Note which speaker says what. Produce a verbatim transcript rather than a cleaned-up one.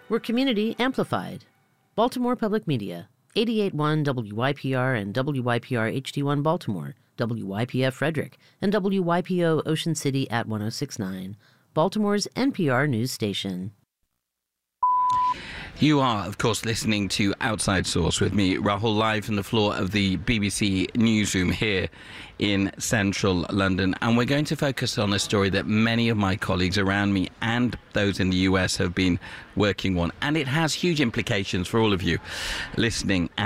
Speaker 1: We're community amplified. Baltimore Public Media, eighty-eight point one W Y P R and W Y P R H D one Baltimore, W Y P F Frederick, and W Y P O Ocean City at one oh six point nine, Baltimore's N P R news station.
Speaker 2: You are, of course, listening to Outside Source with me, Rahul, live from the floor of the B B C newsroom here in central London. And we're going to focus on a story that many of my colleagues around me and those in the U S have been working on. And it has huge implications for all of you listening